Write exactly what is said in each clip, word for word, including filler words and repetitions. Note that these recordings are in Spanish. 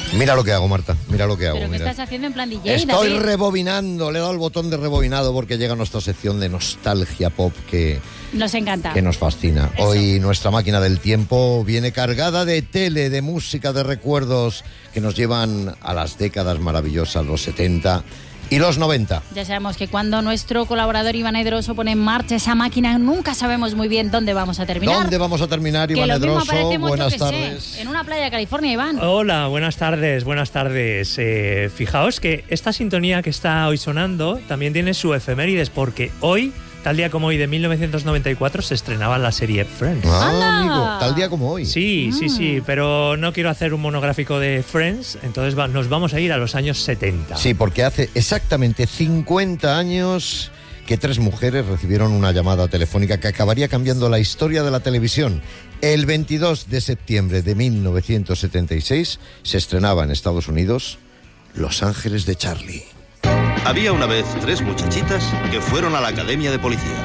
Mira lo que hago, Marta, mira lo que hago. ¿Pero qué mira. estás haciendo en plan D J, Estoy David? rebobinando, le he dado el botón de rebobinado porque llega nuestra sección de nostalgia pop que, Nos encanta. que nos fascina. Eso. Hoy nuestra máquina del tiempo viene cargada de tele, de música, de recuerdos que nos llevan a las décadas maravillosas, los setenta y los noventa. Ya sabemos que cuando nuestro colaborador Iván Edroso pone en marcha esa máquina, nunca sabemos muy bien dónde vamos a terminar. ¿Dónde vamos a terminar, que Iván lo mismo Edroso? aparecemos, Buenas yo que tardes. sé, en una playa de California, Iván. Hola, buenas tardes, buenas tardes. Eh, fijaos que esta sintonía que está hoy sonando también tiene su efemérides, porque hoy, tal día como hoy de mil novecientos noventa y cuatro, se estrenaba la serie Friends. Ah, ¡Anda! amigo, tal día como hoy. Sí, sí, sí, pero no quiero hacer un monográfico de Friends, entonces va- nos vamos a ir a los años setenta. Sí, porque hace exactamente cincuenta años que tres mujeres recibieron una llamada telefónica que acabaría cambiando la historia de la televisión. El veintidós de septiembre de mil novecientos setenta y seis se estrenaba en Estados Unidos Los Ángeles de Charlie. Había una vez tres muchachitas que fueron a la academia de policía.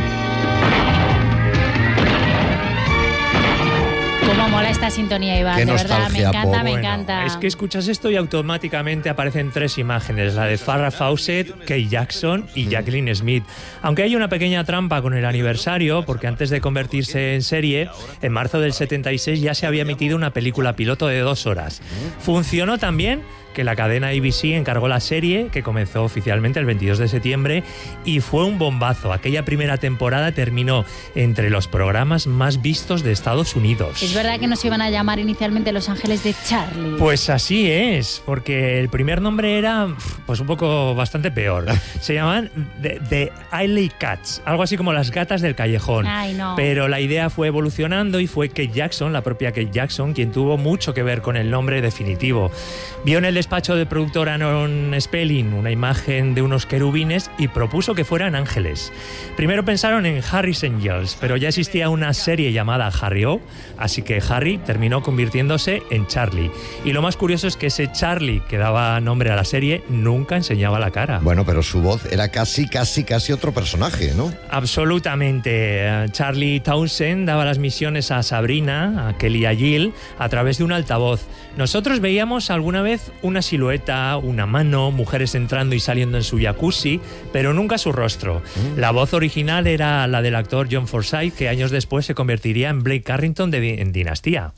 Cómo mola esta sintonía, Iván, Qué de verdad, me nostalgia encanta, pop. me Bueno, encanta. es que escuchas esto y automáticamente aparecen tres imágenes, la de Farrah Fawcett, Kate Jackson y Jacqueline Smith. Aunque hay una pequeña trampa con el aniversario, porque antes de convertirse en serie, en marzo del setenta y seis ya se había emitido una película piloto de dos horas. Funcionó tan bien que la cadena A B C encargó la serie, que comenzó oficialmente el veintidós de septiembre, y fue un bombazo. Aquella primera temporada terminó entre los programas más vistos de Estados Unidos. Es verdad que nos iban a llamar inicialmente Los Ángeles de Charlie. Pues así es, porque el primer nombre era pues un poco bastante peor. Se llamaban The, The Alley Cats, algo así como las gatas del callejón. Ay, no. Pero la idea fue evolucionando y fue Kate Jackson, la propia Kate Jackson, quien tuvo mucho que ver con el nombre definitivo. Vio en el despacho del productor Aaron Spelling una imagen de unos querubines y propuso que fueran ángeles. Primero pensaron en Harry's Angels, pero ya existía una serie llamada Harry-O, así que Harry terminó convirtiéndose en Charlie. Y lo más curioso es que ese Charlie que daba nombre a la serie nunca enseñaba la cara. Bueno, pero su voz era casi, casi, casi otro personaje, ¿no? Absolutamente. Eh, Charlie Townsend daba las misiones a Sabrina, a Kelly y a Jill a través de un altavoz. Nosotros veíamos alguna vez una silueta, una mano, mujeres entrando y saliendo en su jacuzzi, pero nunca su rostro. Mm. La voz original era la del actor John Forsythe, que años después se convertiría en Blake Carrington de, en Dinastía.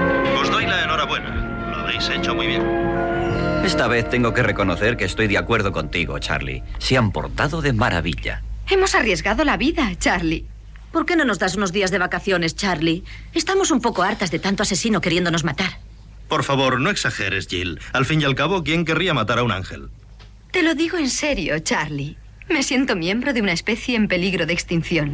Os doy la enhorabuena. Lo habéis hecho muy bien. Esta vez tengo que reconocer que estoy de acuerdo contigo, Charlie. Se han portado de maravilla. Hemos arriesgado la vida, Charlie. ¿Por qué no nos das unos días de vacaciones, Charlie? Estamos un poco hartas de tanto asesino queriéndonos matar. Por favor, no exageres, Jill. Al fin y al cabo, ¿quién querría matar a un ángel? Te lo digo en serio, Charlie. Me siento miembro de una especie en peligro de extinción.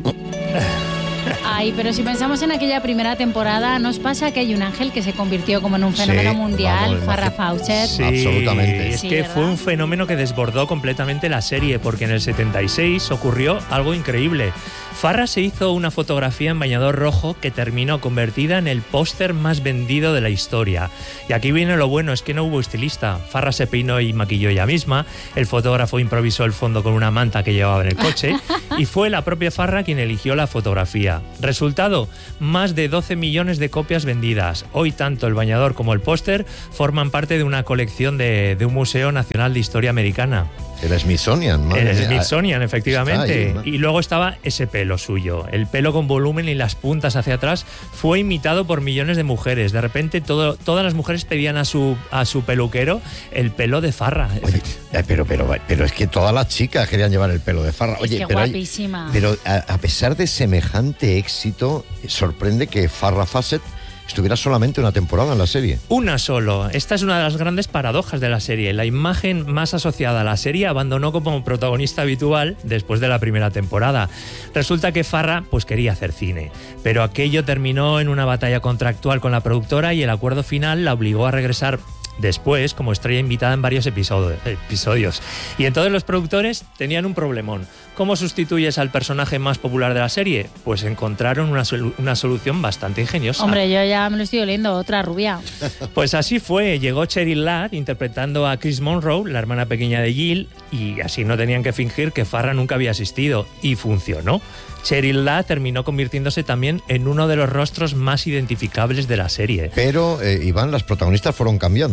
Ay, pero si pensamos en aquella primera temporada, ¿nos pasa que hay un ángel que se convirtió como en un fenómeno Sí, mundial, vamos, Farrah imagi- Fawcett? Sí, Absolutamente. Es Sí, que ¿verdad? fue un fenómeno que desbordó completamente la serie, porque en el setenta y seis ocurrió algo increíble. Farrah se hizo una fotografía en bañador rojo que terminó convertida en el póster más vendido de la historia. Y aquí viene lo bueno, es que no hubo estilista. Farrah se peinó y maquilló ella misma, el fotógrafo improvisó el fondo con una manta que llevaba en el coche y fue la propia Farrah quien eligió la fotografía. Resultado, más de doce millones de copias vendidas. Hoy tanto el bañador como el póster forman parte de una colección de, de un Museo Nacional de Historia Americana. El Smithsonian, madre El mía. Smithsonian, efectivamente. Está ahí, ¿no? Y luego estaba ese pelo suyo. El pelo con volumen y las puntas hacia atrás fue imitado por millones de mujeres. De repente todo, todas las mujeres pedían a su, a su peluquero el pelo de Farrah. Oye, eh, pero, pero, pero es que todas las chicas querían llevar el pelo de Farrah. Oye, Es que pero, hay- guapísima. pero a, a pesar de semejante éxito, sorprende que Farrah Fawcett estuviera solamente una temporada en la serie. Una solo. Esta es una de las grandes paradojas de la serie. La imagen más asociada a la serie abandonó como protagonista habitual después de la primera temporada. Resulta que Farrah pues quería hacer cine, pero aquello terminó en una batalla contractual con la productora y el acuerdo final la obligó a regresar después como estrella invitada en varios episodio- episodios. Y entonces los productores tenían un problemón. ¿Cómo sustituyes al personaje más popular de la serie? Pues encontraron una, solu- una solución bastante ingeniosa. Hombre, yo ya me lo estoy oliendo, otra rubia. Pues así fue, llegó Cheryl Ladd interpretando a Chris Monroe, la hermana pequeña de Jill, y así no tenían que fingir que Farrah nunca había asistido, y funcionó. Cheryl Ladd terminó convirtiéndose también en uno de los rostros más identificables de la serie. Pero, eh, Iván, las protagonistas fueron cambiando.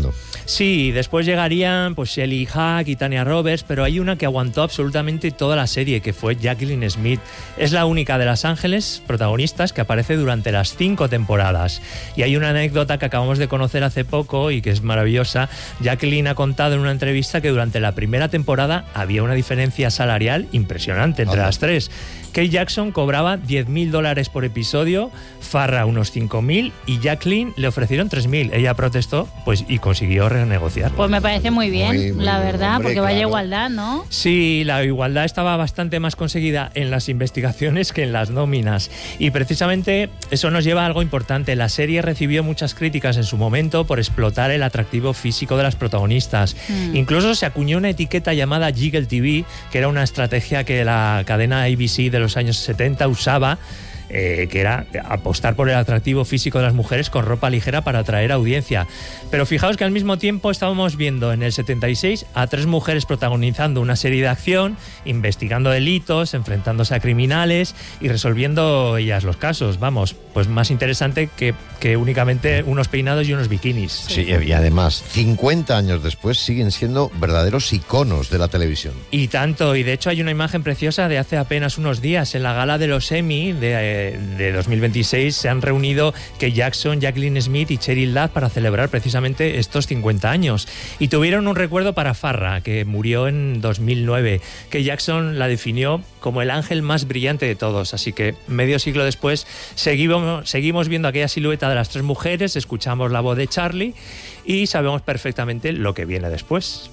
recuerdo. Sí, después llegarían pues Shelley Hack y Tanya Roberts, pero hay una que aguantó absolutamente toda la serie, que fue Jacqueline Smith. Es la única de Los Ángeles protagonistas que aparece durante las cinco temporadas. Y hay una anécdota que acabamos de conocer hace poco y que es maravillosa. Jacqueline ha contado en una entrevista que durante la primera temporada había una diferencia salarial impresionante entre las tres. Kate Jackson cobraba diez mil dólares por episodio, Farrah unos cinco mil y Jacqueline le ofrecieron tres mil. Ella protestó pues y consiguió renegociar. Pues me parece muy bien, muy, muy la bien, verdad, hombre, porque vaya claro. igualdad, ¿no? Sí, la igualdad estaba bastante más conseguida en las investigaciones que en las nóminas. Y precisamente eso nos lleva a algo importante. La serie recibió muchas críticas en su momento por explotar el atractivo físico de las protagonistas. Mm. Incluso se acuñó una etiqueta llamada Jiggle T V, que era una estrategia que la cadena A B C de los años setenta usaba, eh, que era apostar por el atractivo físico de las mujeres con ropa ligera para atraer audiencia. Pero fijaos que al mismo tiempo estábamos viendo en el setenta y seis a tres mujeres protagonizando una serie de acción, investigando delitos, enfrentándose a criminales y resolviendo ellas los casos. Vamos, pues más interesante que, que únicamente unos peinados y unos bikinis. Sí, y además, cincuenta años después siguen siendo verdaderos iconos de la televisión. Y tanto, y de hecho hay una imagen preciosa de hace apenas unos días. En la gala de los Emmy de, de dos mil veintiséis se han reunido Kate Jackson, Jacqueline Smith y Cheryl Ladd para celebrar precisamente estos cincuenta años. Y tuvieron un recuerdo para Farrah, que murió en dos mil nueve. Kate Jackson la definió como el ángel más brillante de todos. Así que medio siglo después seguimos, seguimos viendo aquella silueta de las tres mujeres, escuchamos la voz de Charlie y sabemos perfectamente lo que viene después.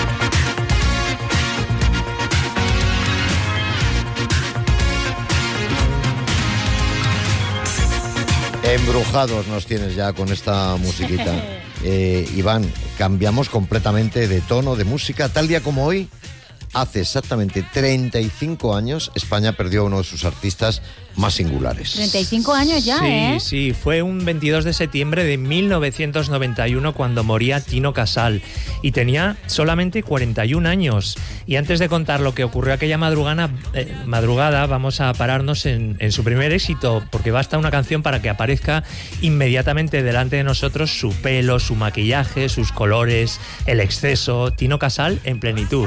Embrujados nos tienes ya con esta musiquita. Eh, Iván, cambiamos completamente de tono, de música. Tal día como hoy, hace exactamente treinta y cinco años, España perdió a uno de sus artistas más singulares. treinta y cinco años ya, sí, ¿eh? Sí, fue un veintidós de septiembre de mil novecientos noventa y uno cuando moría Tino Casal y tenía solamente cuarenta y un años. Y antes de contar lo que ocurrió aquella madrugada, eh, madrugada vamos a pararnos en, en su primer éxito, porque basta una canción para que aparezca inmediatamente delante de nosotros su pelo, su maquillaje, sus colores, el exceso. Tino Casal en plenitud.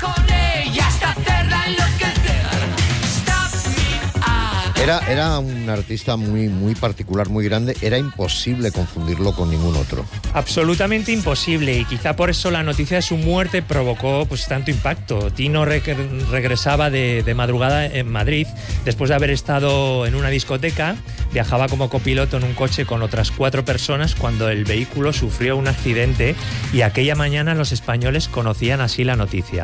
Era, era un artista muy, muy particular, muy grande. Era imposible confundirlo con ningún otro. Absolutamente imposible, y quizá por eso la noticia de su muerte provocó pues tanto impacto. Tino re- regresaba de, de madrugada en Madrid después de haber estado en una discoteca. Viajaba como copiloto en un coche con otras cuatro personas cuando el vehículo sufrió un accidente, y aquella mañana los españoles conocían así la noticia.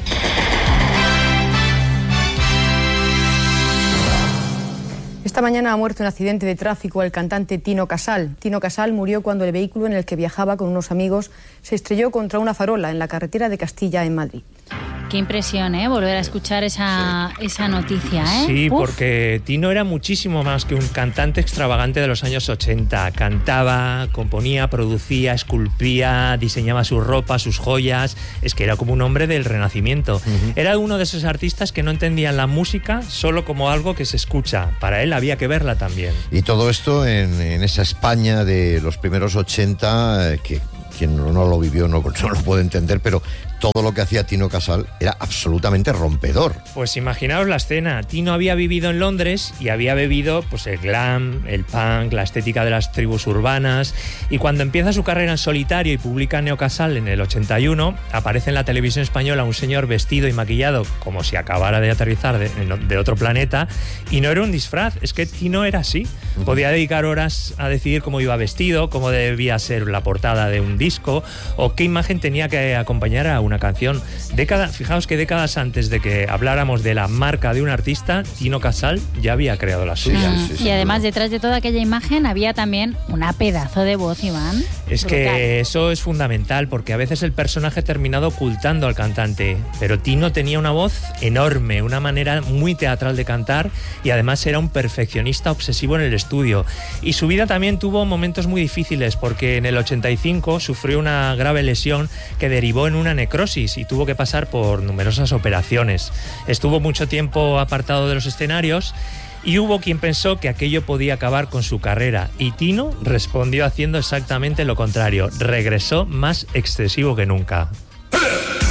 Esta mañana ha muerto en un accidente de tráfico el cantante Tino Casal. Tino Casal murió cuando el vehículo en el que viajaba con unos amigos se estrelló contra una farola en la carretera de Castilla, en Madrid. Qué impresión, ¿eh? Volver a escuchar esa, sí. esa noticia, ¿eh? Sí, Uf. Porque Tino era muchísimo más que un cantante extravagante de los años ochenta. Cantaba, componía, producía, esculpía, diseñaba su ropa, sus joyas. Es que era como un hombre del Renacimiento. Uh-huh. Era uno de esos artistas que no entendían la música solo como algo que se escucha. Para él había que verla también. Y todo esto en, en esa España de los primeros ochenta, eh, que quien no lo vivió no, no lo puede entender, pero todo lo que hacía Tino Casal era absolutamente rompedor. Pues imaginaos la escena. Tino había vivido en Londres y había bebido pues el glam, el punk, la estética de las tribus urbanas, y cuando empieza su carrera en solitario y publica Neo Casal en el ochenta y uno, aparece en la televisión española un señor vestido y maquillado como si acabara de aterrizar de, de otro planeta, y no era un disfraz, es que Tino era así. Podía dedicar horas a decidir cómo iba vestido, cómo debía ser la portada de un disco o qué imagen tenía que acompañar a una canción. Década, fijaos que décadas antes de que habláramos de la marca de un artista, Tino Casal ya había creado la suya. Sí, sí, sí, y además sí. Detrás de toda aquella imagen había también una pedazo de voz, Iván. Es brutal. Que eso es fundamental, porque a veces el personaje ha terminado ocultando al cantante, pero Tino tenía una voz enorme, una manera muy teatral de cantar, y además era un perfeccionista obsesivo en el estudio. Y su vida también tuvo momentos muy difíciles, porque en el ochenta y cinco sufrió una grave lesión que derivó en una necrosis y tuvo que pasar por numerosas operaciones. Estuvo mucho tiempo apartado de los escenarios Y hubo quien pensó que aquello podía acabar con su carrera, y Tino respondió haciendo exactamente lo contrario, regresó más excesivo que nunca.